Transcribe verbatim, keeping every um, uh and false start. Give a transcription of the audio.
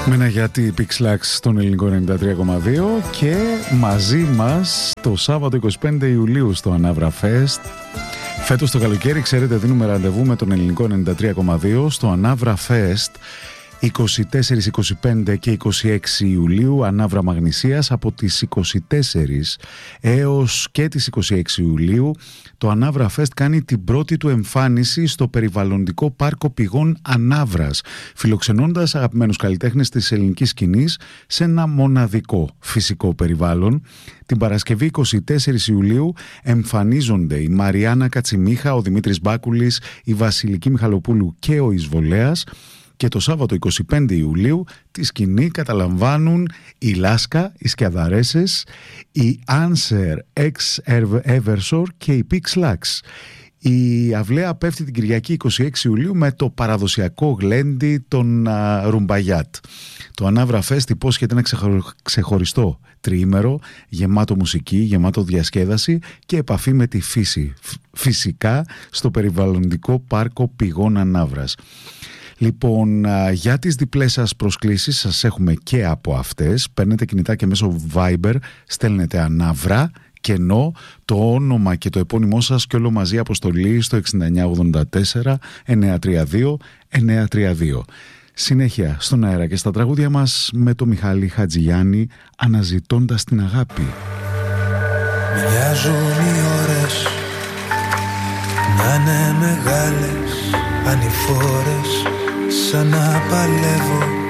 Μένα γιατί Pixlax στον ελληνικό ενενήντα τρία κόμμα δύο και μαζί μας το Σάββατο είκοσι πέντε Ιουλίου στο Ανάβρα Fest. Φέτος το καλοκαίρι, ξέρετε, δίνουμε ραντεβού με τον ελληνικό ενενήντα τρία κόμμα δύο στο Ανάβρα Fest είκοσι τέσσερα, είκοσι πέντε και είκοσι έξι Ιουλίου, Ανάβρα Μαγνησίας. Από τις είκοσι τέσσερις έως και τις είκοσι έξι Ιουλίου το Ανάβρα Fest κάνει την πρώτη του εμφάνιση στο περιβαλλοντικό πάρκο πηγών Ανάβρας, φιλοξενώντας αγαπημένους καλλιτέχνες της ελληνικής σκηνής σε ένα μοναδικό φυσικό περιβάλλον. Την Παρασκευή είκοσι τέσσερις Ιουλίου εμφανίζονται η Μαριάννα Κατσιμίχα, ο Δημήτρης Μπάκουλης, η Βασιλική Μιχαλοπούλου και ο Ισβολέας. Και το Σάββατο είκοσι πέντε Ιουλίου τη σκηνή καταλαμβάνουν η Λάσκα, οι Σκιαδαρέσες, η Answer X Eversor και η Pixlax. Η αυλαία πέφτει την Κυριακή είκοσι έξι Ιουλίου με το παραδοσιακό γλέντι των α, Ρουμπαγιάτ. Το Ανάβρα Fest υπόσχεται ένα ξεχωριστό τριήμερο, γεμάτο μουσική, γεμάτο διασκέδαση και επαφή με τη φύση. Φυσικά στο περιβαλλοντικό πάρκο πηγών Ανάβρας. Λοιπόν, για τις διπλές σας προσκλήσεις σας έχουμε και από αυτές. Παίρνετε κινητά και μέσω Viber, στέλνετε Ανάβρα, κενό, το όνομα και το επώνυμό σας και όλο μαζί αποστολή στο εξήντα εννιά ογδόντα τέσσερα εννιακόσια τριάντα δύο εννιακόσια τριάντα δύο. Συνέχεια στον αέρα και στα τραγούδια μας με το Μιχάλη Χατζηγιάννη, αναζητώντας την αγάπη. Μοιάζουν οι ώρες να είναι μεγάλες, ανηφόρες, σαν να παλεύω